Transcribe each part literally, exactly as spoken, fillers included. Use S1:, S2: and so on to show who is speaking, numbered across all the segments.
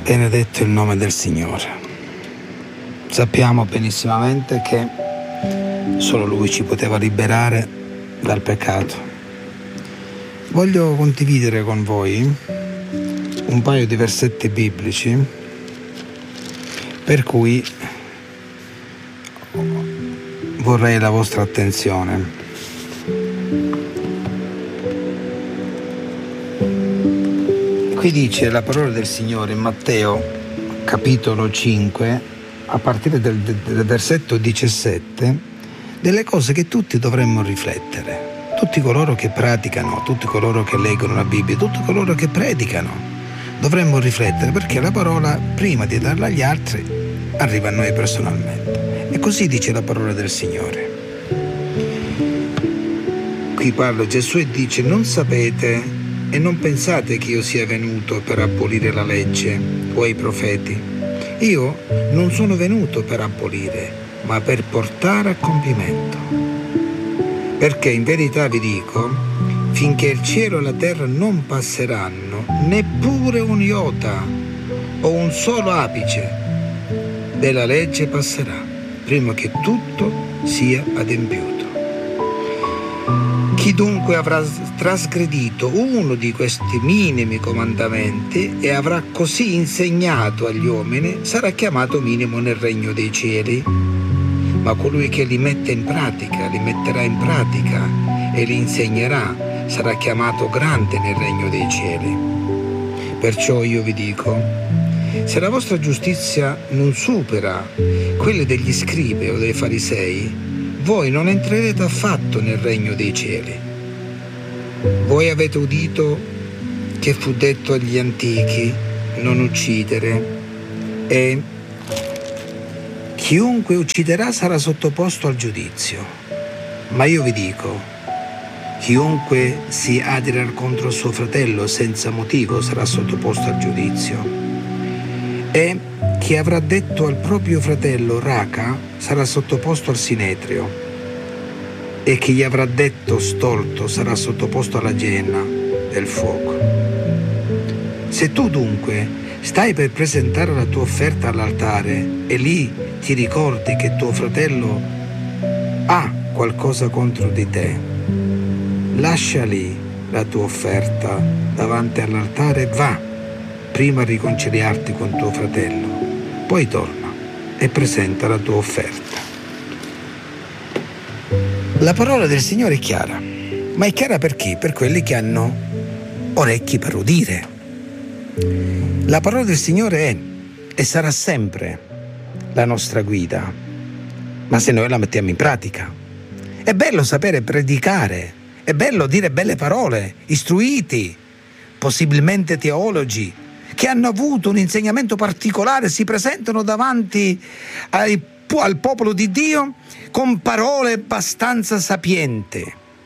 S1: Benedetto il nome del Signore. Sappiamo benissimamente che solo Lui ci poteva liberare dal peccato. Voglio condividere con voi un paio di versetti biblici per cui vorrei la vostra attenzione. Qui dice la parola del Signore in Matteo capitolo cinque, a partire del, del versetto diciassette, delle cose che tutti dovremmo riflettere. Tutti coloro che praticano, tutti coloro che leggono la Bibbia, tutti coloro che predicano, dovremmo riflettere, perché la parola, prima di darla agli altri, arriva a noi personalmente. E così dice la parola del Signore. Qui parla Gesù e dice: non sapete e non pensate che io sia venuto per abolire la legge o i profeti. Io non sono venuto per abolire, ma per portare a compimento. Perché in verità vi dico, finché il cielo e la terra non passeranno, neppure un iota o un solo apice della legge passerà, prima che tutto sia adempiuto. Chi dunque avrà trasgredito uno di questi minimi comandamenti e avrà così insegnato agli uomini, sarà chiamato minimo nel regno dei cieli. Ma colui che li mette in pratica, li metterà in pratica e li insegnerà, sarà chiamato grande nel regno dei cieli. Perciò io vi dico, se la vostra giustizia non supera quelle degli scribi o dei farisei, voi non entrerete affatto nel regno dei cieli. Voi avete udito che fu detto agli antichi: non uccidere, e chiunque ucciderà sarà sottoposto al giudizio. Ma io vi dico, chiunque si adira contro suo fratello senza motivo sarà sottoposto al giudizio. E chi avrà detto al proprio fratello raca sarà sottoposto al sinedrio, e chi gli avrà detto stolto sarà sottoposto alla genna del fuoco. Se tu dunque stai per presentare la tua offerta all'altare e lì ti ricordi che tuo fratello ha qualcosa contro di te, lascia lì la tua offerta davanti all'altare e va prima a riconciliarti con tuo fratello, poi torna e presenta la tua offerta. La parola del Signore è chiara, ma è chiara per chi? Per quelli che hanno orecchi per udire. La parola del Signore è e sarà sempre la nostra guida, ma se noi la mettiamo in pratica. È bello sapere predicare, è bello dire belle parole, istruiti, possibilmente teologi, che hanno avuto un insegnamento particolare, si presentano davanti ai, al popolo di Dio con parole abbastanza sapienti.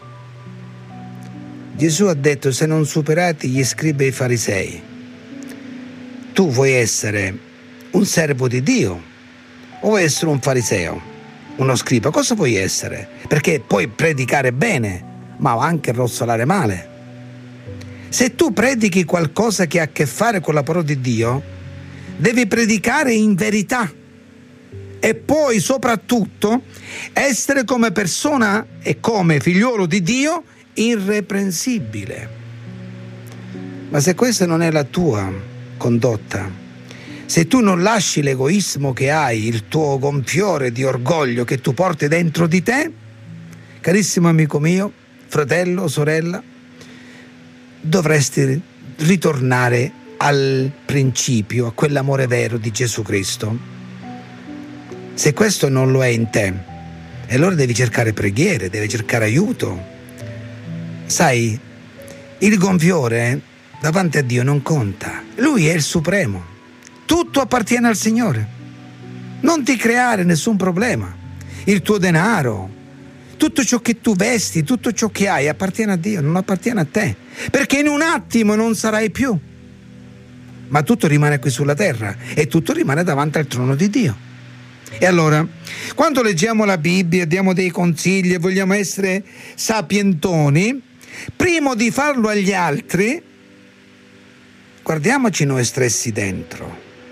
S1: Gesù ha detto: se non superate gli scribi e i farisei, tu vuoi essere un servo di Dio o vuoi essere un fariseo, uno scriba? Cosa vuoi essere? Perché puoi predicare bene, ma anche rozzolare male. Se tu predichi qualcosa che ha a che fare con la parola di Dio, devi predicare in verità e poi soprattutto essere come persona e come figliolo di Dio irreprensibile. Ma se questa non è la tua condotta, se tu non lasci l'egoismo che hai, il tuo gonfiore di orgoglio che tu porti dentro di te, carissimo amico mio, fratello, sorella, dovresti ritornare al principio, a quell'amore vero di Gesù Cristo. Se questo non lo è in te, allora devi cercare preghiere, devi cercare aiuto. Sai, il gonfiore davanti a Dio non conta. Lui è il supremo. Tutto appartiene al Signore. Non ti creare nessun problema. Il tuo denaro, tutto ciò che tu vesti, tutto ciò che hai appartiene a Dio, non appartiene a te. Perché in un attimo non sarai più. Ma tutto rimane qui sulla terra e tutto rimane davanti al trono di Dio. E allora, quando leggiamo la Bibbia, diamo dei consigli e vogliamo essere sapientoni, prima di farlo agli altri, guardiamoci noi stessi dentro.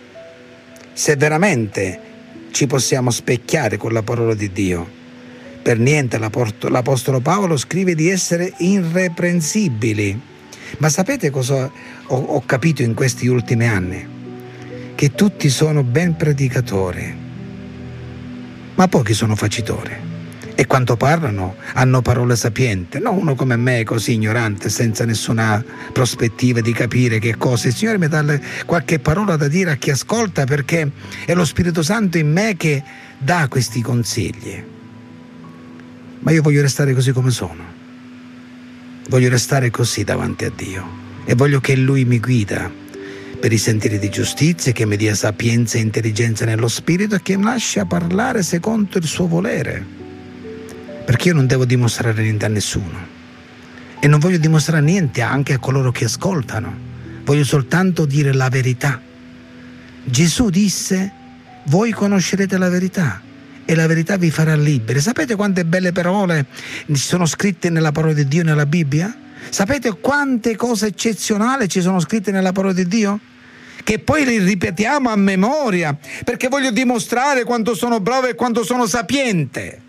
S1: se veramente ci possiamo specchiare con la parola di Dio. Per niente l'Apostolo Paolo scrive di essere irreprensibili. Ma sapete cosa ho, ho capito in questi ultimi anni? Che tutti sono ben predicatori, ma pochi sono facitori. E quando parlano hanno parole sapienti, non uno come me così ignorante, senza nessuna prospettiva di capire che cosa. Il Signore mi dà qualche parola da dire a chi ascolta, perché è lo Spirito Santo in me che dà questi consigli. Ma io voglio restare così come sono, voglio restare così davanti a Dio e voglio che Lui mi guida per i sentieri di giustizia, che mi dia sapienza e intelligenza nello spirito e che mi lascia parlare secondo il suo volere. Perché io non devo dimostrare niente a nessuno e non voglio dimostrare niente anche a coloro che ascoltano, voglio soltanto dire la verità. Gesù disse: voi conoscerete la verità e la verità vi farà liberi. Sapete quante belle parole ci sono scritte nella parola di Dio nella Bibbia? Sapete quante cose eccezionali ci sono scritte nella parola di Dio? Che poi le ripetiamo a memoria perché voglio dimostrare quanto sono bravo e quanto sono sapiente.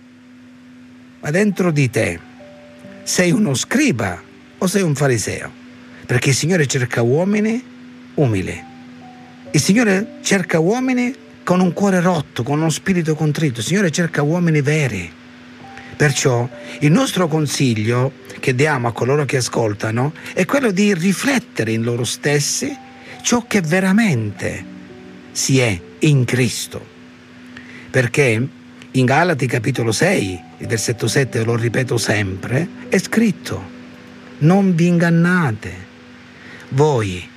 S1: Ma dentro di te sei uno scriba o sei un fariseo? Perché il Signore cerca uomini umili. Il Signore cerca uomini con un cuore rotto, con uno spirito contrito. Il Signore cerca uomini veri. Perciò il nostro consiglio che diamo a coloro che ascoltano è quello di riflettere in loro stessi ciò che veramente si è in Cristo. Perché in Galati capitolo sei, il versetto sette, lo ripeto sempre, è scritto: non vi ingannate, voi,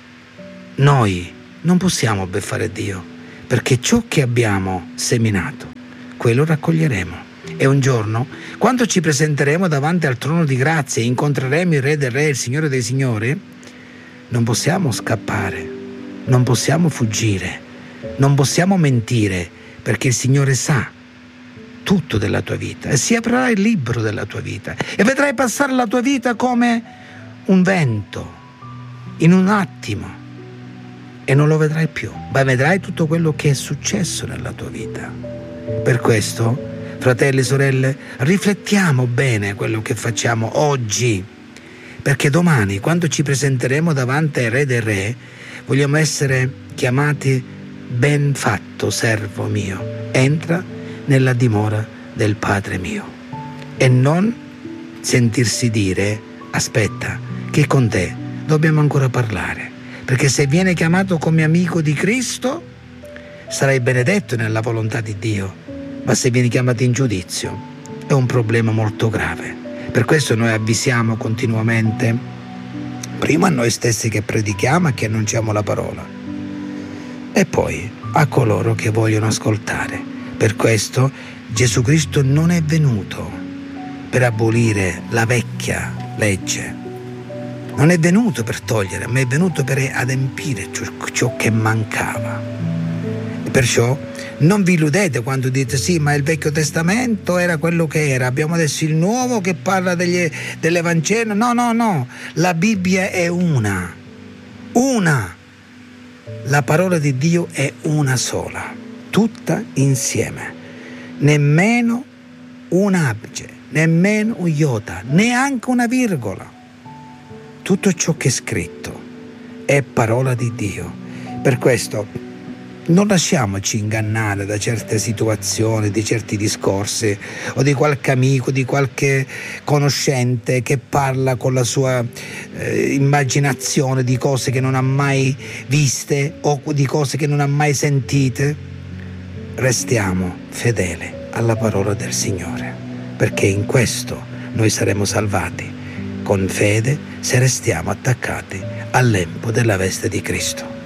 S1: noi non possiamo beffare Dio, perché ciò che abbiamo seminato, quello raccoglieremo. E un giorno, quando ci presenteremo davanti al trono di grazia e incontreremo il Re dei Re, il Signore dei Signori, non possiamo scappare, non possiamo fuggire, non possiamo mentire, perché il Signore sa tutto della tua vita e si aprirà il libro della tua vita e vedrai passare la tua vita come un vento, in un attimo, e non lo vedrai più, ma vedrai tutto quello che è successo nella tua vita. Per questo, fratelli e sorelle, riflettiamo bene quello che facciamo oggi, perché domani, quando ci presenteremo davanti ai Re dei Re, vogliamo essere chiamati: ben fatto, servo mio, entra nella dimora del Padre mio. E non sentirsi dire: aspetta, che con te dobbiamo ancora parlare, perché se vieni chiamato come amico di Cristo sarai benedetto nella volontà di Dio, ma se vieni chiamato in giudizio è un problema molto grave. Per questo noi avvisiamo continuamente, prima a noi stessi che predichiamo e che annunciamo la parola, e poi a coloro che vogliono ascoltare. Per questo Gesù Cristo non è venuto per abolire la vecchia legge, non è venuto per togliere, ma è venuto per adempiere ciò che mancava. E perciò non vi illudete quando dite: sì, ma il Vecchio Testamento era quello che era, abbiamo adesso il Nuovo che parla degli, dell'Evangelo. No, no, no, la Bibbia è una, una. La parola di Dio è una sola, tutta insieme, nemmeno un apice, nemmeno un iota, neanche una virgola. Tutto ciò che è scritto è parola di Dio. Per questo non lasciamoci ingannare da certe situazioni, di certi discorsi o di qualche amico, di qualche conoscente che parla con la sua eh, immaginazione di cose che non ha mai viste o di cose che non ha mai sentite. Restiamo fedeli alla parola del Signore, perché in questo noi saremo salvati, con fede, se restiamo attaccati al lembo della veste di Cristo.